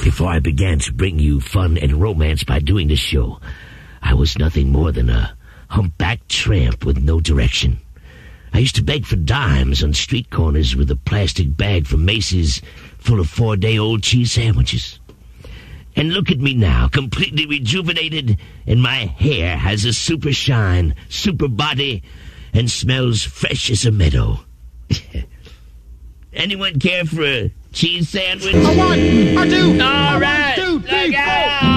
Before I began to bring you fun and romance by doing this show, I was nothing more than a humpbacked tramp with no direction. I used to beg for dimes on street corners with a plastic bag from Macy's full of 4-day-old cheese sandwiches. And look at me now, completely rejuvenated, and my hair has a super shine, super body, and smells fresh as a meadow. Anyone care for a cheese sandwich? I do. All right. Look out.